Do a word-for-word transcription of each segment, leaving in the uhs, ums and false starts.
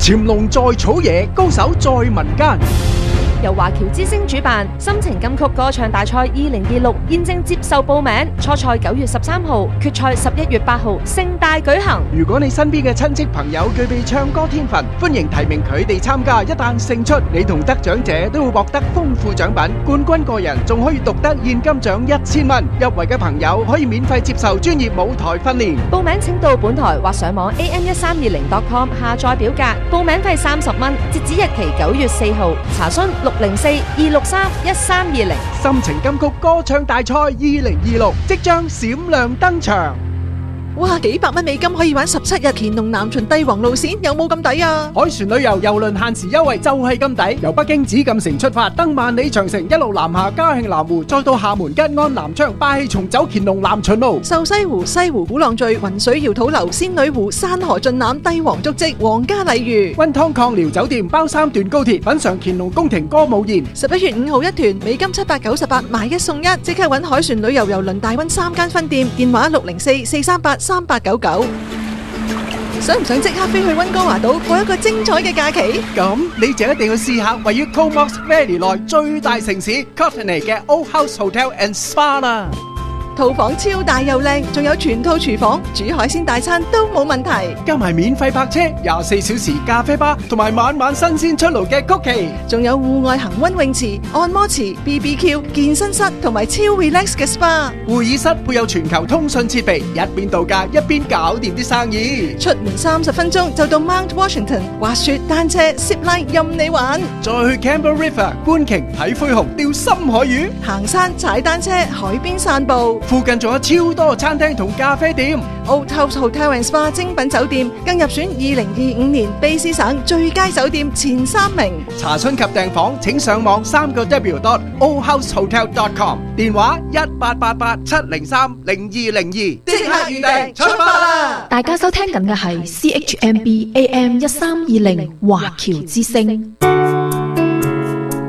潛龍在草野，高手在民間。 由華僑之聲主辦心情金曲歌唱大賽二零二六現正接受報名，初賽九月十三號，決賽十一月八號，盛大舉行。 如果你身邊嘅親戚朋友具備唱歌天分，歡迎提名佢哋參加。一旦勝出，你同得獎者都會獲得豐富獎品，冠軍個人仲可以獨得現金獎一千蚊。入圍嘅朋友可以免費接受專業舞台訓練。 報名請到本台或上網 a m 一三二零 dot com 下載表格，報名費三十蚊，截止日期九月四號。查詢六零四二六三一三二零。 心情金曲歌唱大賽二零二六即將閃亮登場。 哇！幾百蚊美金可以玩十七日乾隆南巡帝王路線，有冇咁抵啊？ 海船旅遊郵輪限時優惠就係咁抵，由北京紫禁城出發，登萬里長城，一路南下嘉慶南湖，再到廈門吉安南昌，霸氣重走乾隆南巡路。 瘦西湖、西湖鼓浪嶼、雲水瑤土樓、仙女湖、山河盡覽、帝王足跡、皇家禮遇。 溫湯抗遼酒店包三段高鐵，品嚐乾隆宮廷歌舞宴。 十一月五號一團，美金七百九十八，買一送一，即刻搵海船旅遊郵輪大溫三間分店，電話六零四四三八三八九九。想唔想即刻飛去溫哥華島過一個精彩嘅假期？ 咁你就一定要試下位於 Comox Valley 內最大城市 Courtenay 嘅 Old House Hotel and Spa 啦。 套房超大又靚，仲有全套廚房，煮海鮮大餐都冇問題。 加埋免費泊車、廿四小時咖啡吧，同埋晚晚新鮮出爐嘅曲奇， 仲有戶外恒溫泳池、按摩池、B B Q、健身室同埋超 relax 嘅 S P A。 會議室配有全球通訊設備，一邊度假一邊搞掂啲生意。 出門三十分鐘就到 Mount Washington，滑雪、單車、zip line 任你玩。 再去 Campbell River 觀鯨睇灰熊、釣深海魚， 行山、踩單車、海邊散步。 附近仲有超多餐廳同咖啡店。 Old House Hotel and Spa 精品酒店更入選二零二五年卑詩省最佳酒店前三名。 查詢及訂房請上網三個 W dot old house hotel dot com， 電話一八八八七零三零二零二，即刻預訂出發啦！ 大家收聽緊嘅係 C H M B A M 一三二零華僑之聲。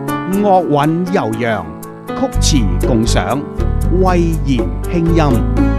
樂韻悠揚，曲詞共賞，慧言輕音。